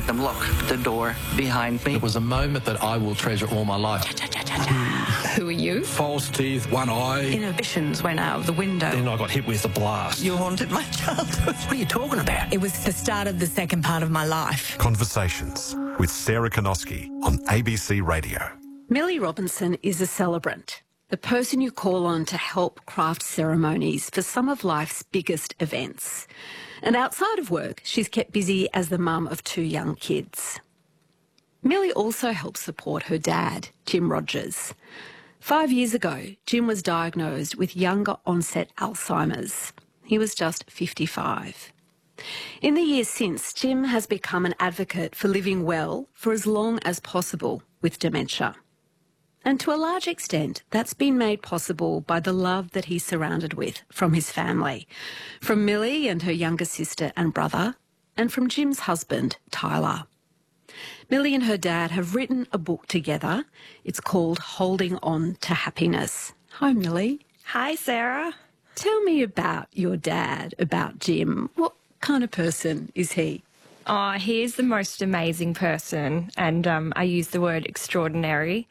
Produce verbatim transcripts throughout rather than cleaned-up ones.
let them lock the door behind me. It was a moment that I will treasure all my life. Who are you? False teeth, one eye. Inhibitions went out of the window. Then I got hit with a blast. You haunted my childhood. What are you talking about? It was the start of the second part of my life. Conversations with Sarah Konoski on A B C Radio. Millie Robinson is a celebrant, the person you call on to help craft ceremonies for some of life's biggest events. And outside of work, she's kept busy as the mum of two young kids. Millie also helps support her dad, Jim Rogers. Five years ago, Jim was diagnosed with younger onset Alzheimer's. He was just fifty-five. In the years since, Jim has become an advocate for living well for as long as possible with dementia. And to a large extent, that's been made possible by the love that he's surrounded with from his family, from Millie and her younger sister and brother, and from Jim's husband, Tyler. Millie and her dad have written a book together. It's called Holding On to Happiness. Hi, Millie. Hi, Sarah. Tell me about your dad, about Jim. What kind of person is he? Oh, he is the most amazing person, and um, I use the word extraordinary.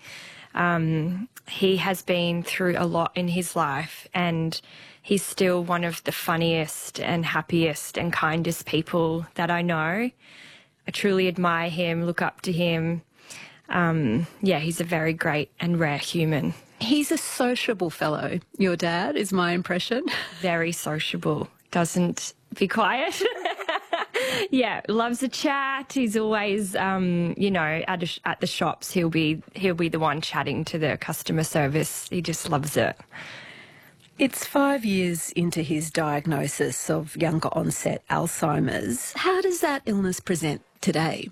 Um, he has been through a lot in his life, and he's still one of the funniest and happiest and kindest people that I know. I truly admire him, look up to him. Um, yeah, he's a very great and rare human. He's a sociable fellow, your dad, is my impression. Very sociable. Doesn't be quiet. Yeah, loves a chat. He's always, um, you know, at, a sh at the shops, he'll be he'll be the one chatting to the customer service. He just loves it. It's five years into his diagnosis of younger onset Alzheimer's. How does that illness present today?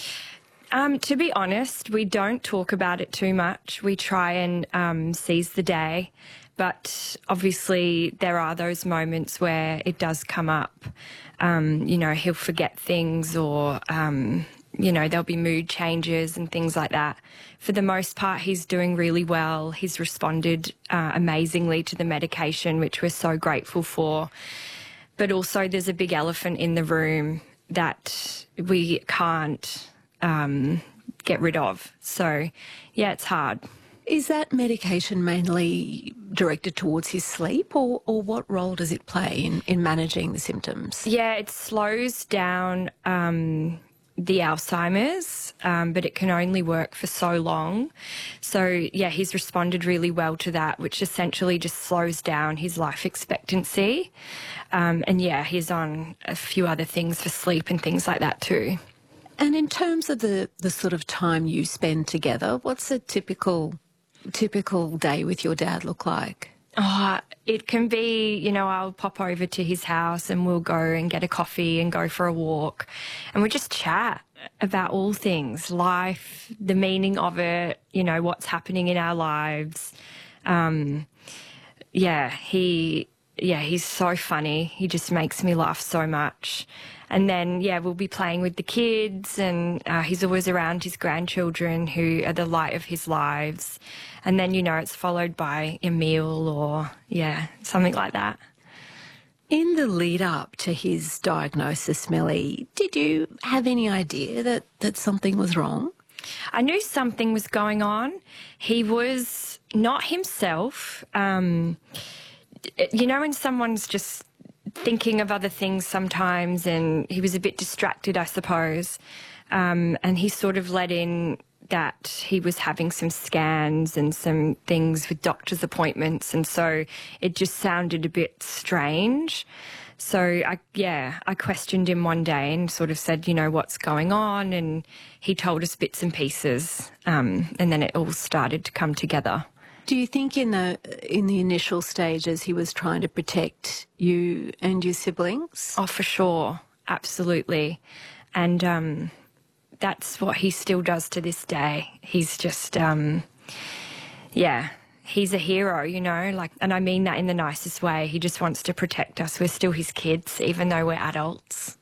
Um, to be honest, we don't talk about it too much. We try and um, seize the day. But obviously there are those moments where it does come up. Um, you know, he'll forget things, or, um, you know, there'll be mood changes and things like that. For the most part, he's doing really well. He's responded uh, amazingly to the medication, which we're so grateful for. But also there's a big elephant in the room that we can't um, get rid of. So, yeah, it's hard. Is that medication mainly directed towards his sleep, or, or what role does it play in, in managing the symptoms? Yeah, it slows down um, the Alzheimer's, um, but it can only work for so long. So, yeah, he's responded really well to that, which essentially just slows down his life expectancy. Um, and, yeah, he's on a few other things for sleep and things like that too. And in terms of the, the sort of time you spend together, what's a typical... typical day with your dad look like? Oh, it can be, you know, I'll pop over to his house and we'll go and get a coffee and go for a walk, and we just chat about all things, life, the meaning of it, you know, what's happening in our lives. Um, yeah, he, yeah, he's so funny. He just makes me laugh so much. And then, yeah, we'll be playing with the kids, and uh, he's always around his grandchildren who are the light of his lives. And then, you know, it's followed by a meal or, yeah, something like that. In the lead up to his diagnosis, Millie, did you have any idea that, that something was wrong? I knew something was going on. He was not himself. Um, you know, when someone's just thinking of other things sometimes, and he was a bit distracted, I suppose. Um, and he sort of let in that he was having some scans and some things with doctor's appointments, and so it just sounded a bit strange. So, I, yeah, I questioned him one day and sort of said, you know, what's going on? And he told us bits and pieces, um, and then it all started to come together. Do you think in the in the initial stages he was trying to protect you and your siblings? Oh, for sure. Absolutely. And um, that's what he still does to this day. He's just, um, yeah, he's a hero, you know, like, and I mean that in the nicest way. He just wants to protect us. We're still his kids, even though we're adults.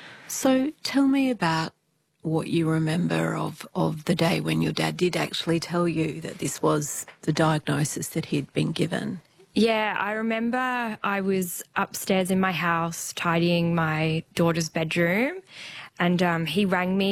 So tell me about what you remember of, of the day when your dad did actually tell you that this was the diagnosis that he'd been given. Yeah, I remember I was upstairs in my house tidying my daughter's bedroom, and um, he rang me